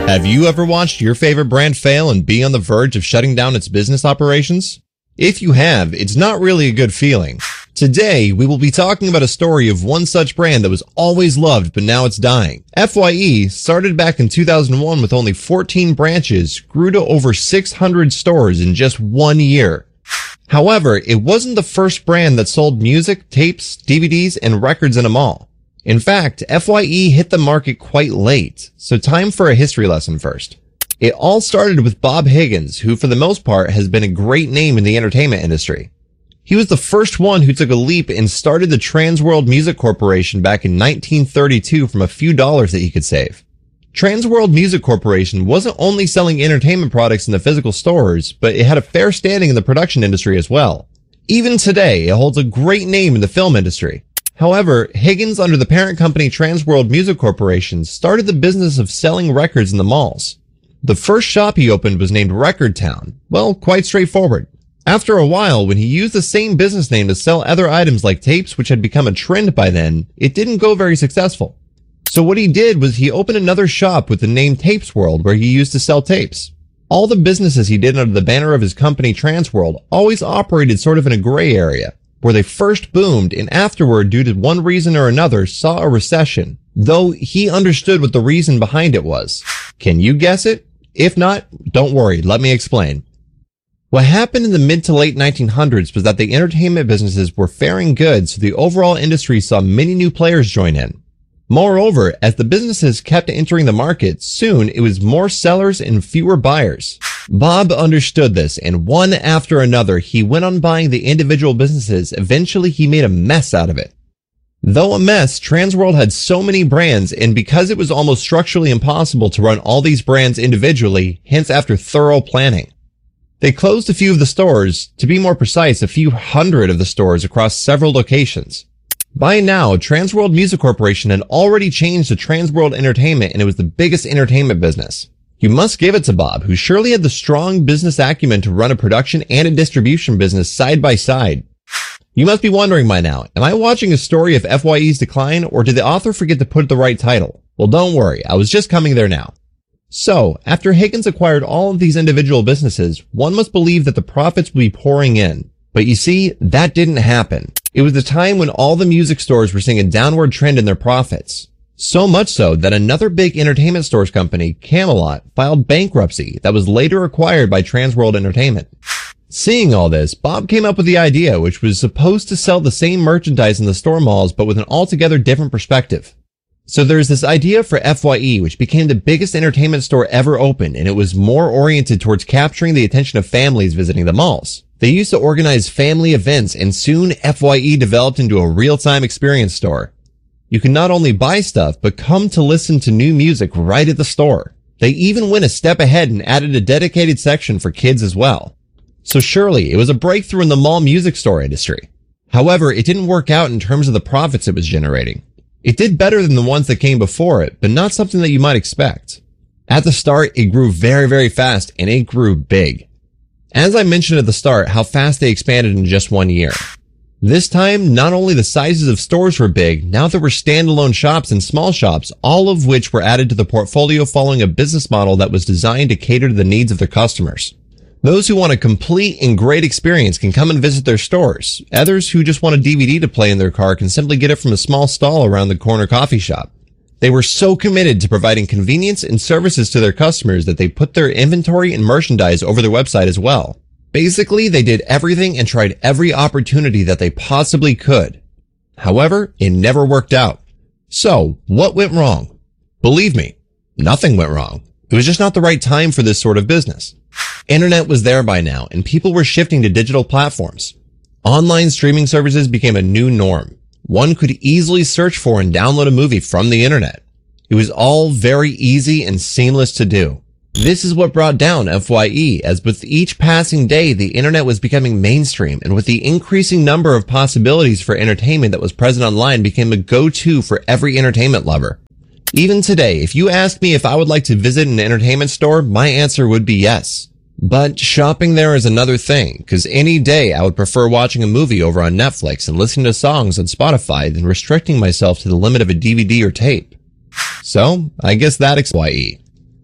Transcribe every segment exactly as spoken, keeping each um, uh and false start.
Have you ever watched your favorite brand fail and be on the verge of shutting down its business operations? If you have, it's not really a good feeling. Today, we will be talking about a story of one such brand that was always loved, but now it's dying. F Y E, started back in two thousand one with only fourteen branches, grew to over six hundred stores in just one year. However, it wasn't the first brand that sold music, tapes, D V Ds, and records in a mall. In fact, F Y E hit the market quite late, so time for a history lesson first. It all started with Bob Higgins, who for the most part has been a great name in the entertainment industry. He was the first one who took a leap and started the Transworld Music Corporation back in nineteen thirty-two from a few dollars that he could save. Transworld Music Corporation wasn't only selling entertainment products in the physical stores, but it had a fair standing in the production industry as well. Even today, it holds a great name in the film industry. However, Higgins, under the parent company Transworld Music Corporation, started the business of selling records in the malls. The first shop he opened was named Record Town. Well, quite straightforward. After a while, when he used the same business name to sell other items like tapes, which had become a trend by then, it didn't go very successful. So what he did was he opened another shop with the name Tapes World, where he used to sell tapes. All the businesses he did under the banner of his company Transworld always operated sort of in a gray area, where they first boomed and afterward, due to one reason or another, saw a recession, though he understood what the reason behind it was. Can you guess it? If not, don't worry, let me explain. What happened in the mid to late nineteen hundreds was that the entertainment businesses were faring good, so the overall industry saw many new players join in. Moreover, as the businesses kept entering the market, soon it was more sellers and fewer buyers. Bob understood this, and one after another, he went on buying the individual businesses. Eventually, he made a mess out of it. Though a mess, Transworld had so many brands, and because it was almost structurally impossible to run all these brands individually, hence after thorough planning, they closed a few of the stores, to be more precise, a few hundred of the stores across several locations. By now, Transworld Music Corporation had already changed to Transworld Entertainment, and it was the biggest entertainment business. You must give it to Bob, who surely had the strong business acumen to run a production and a distribution business side by side. You must be wondering by now, am I watching a story of F Y E's decline, or did the author forget to put the right title? Well, don't worry, I was just coming there now. So, after Higgins acquired all of these individual businesses, one must believe that the profits would be pouring in. But you see, that didn't happen. It was the time when all the music stores were seeing a downward trend in their profits. So much so that another big entertainment stores company, Camelot, filed bankruptcy that was later acquired by Transworld Entertainment. Seeing all this, Bob came up with the idea, which was supposed to sell the same merchandise in the store malls, but with an altogether different perspective. So there's this idea for F Y E, which became the biggest entertainment store ever opened, and it was more oriented towards capturing the attention of families visiting the malls. They used to organize family events, and soon F Y E developed into a real-time experience store. You can not only buy stuff, but come to listen to new music right at the store. They even went a step ahead and added a dedicated section for kids as well. So surely, it was a breakthrough in the mall music store industry. However, it didn't work out in terms of the profits it was generating. It did better than the ones that came before it, but not something that you might expect. At the start, it grew very, very fast, and it grew big. As I mentioned at the start, how fast they expanded in just one year. This time, not only the sizes of stores were big, now there were standalone shops and small shops, all of which were added to the portfolio following a business model that was designed to cater to the needs of their customers. Those who want a complete and great experience can come and visit their stores. Others who just want a D V D to play in their car can simply get it from a small stall around the corner coffee shop. They were so committed to providing convenience and services to their customers that they put their inventory and merchandise over their website as well. Basically, they did everything and tried every opportunity that they possibly could. However, it never worked out. So, what went wrong? Believe me, nothing went wrong. It was just not the right time for this sort of business. Internet was there by now, and people were shifting to digital platforms. Online streaming services became a new norm. One could easily search for and download a movie from the internet. It was all very easy and seamless to do. This is what brought down F Y E, as with each passing day, the internet was becoming mainstream, and with the increasing number of possibilities for entertainment that was present online became a go-to for every entertainment lover. Even today, if you ask me if I would like to visit an entertainment store, my answer would be yes. But shopping there is another thing, because any day I would prefer watching a movie over on Netflix and listening to songs on Spotify than restricting myself to the limit of a D V D or tape. So, I guess that explains F Y E.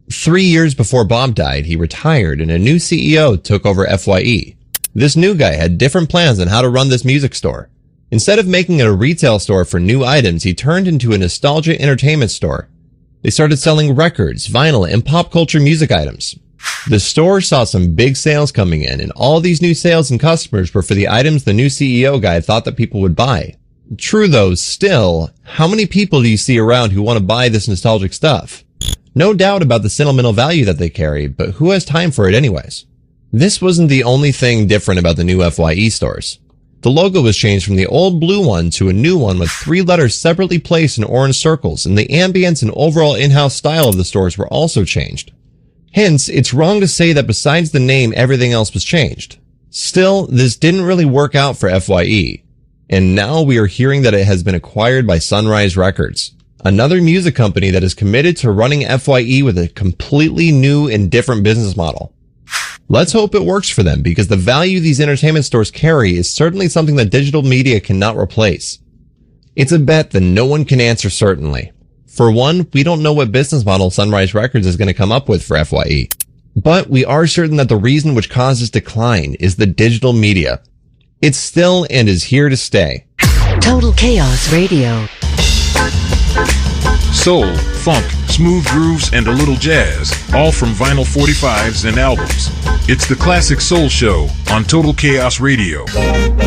Three years before Bob died, he retired and a new C E O took over F Y E. This new guy had different plans on how to run this music store. Instead of making it a retail store for new items, he turned into a nostalgia entertainment store. They started selling records, vinyl, and pop culture music items. The store saw some big sales coming in, and all these new sales and customers were for the items the new C E O guy thought that people would buy. True though, still, how many people do you see around who want to buy this nostalgic stuff? No doubt about the sentimental value that they carry, but who has time for it anyways? This wasn't the only thing different about the new F Y E stores. The logo was changed from the old blue one to a new one with three letters separately placed in orange circles, and the ambience and overall in-house style of the stores were also changed. Hence, it's wrong to say that besides the name, everything else was changed. Still, this didn't really work out for F Y E, and now we are hearing that it has been acquired by Sunrise Records, another music company that is committed to running F Y E with a completely new and different business model. Let's hope it works for them, because the value these entertainment stores carry is certainly something that digital media cannot replace. It's a bet that no one can answer certainly. For one, we don't know what business model Sunrise Records is going to come up with for F Y E. But we are certain that the reason which causes decline is the digital media. It's still and is here to stay. Total Chaos Radio. Soul, funk, smooth grooves, and a little jazz, all from vinyl forty-fives and albums. It's the Classic Soul Show on Total Chaos Radio.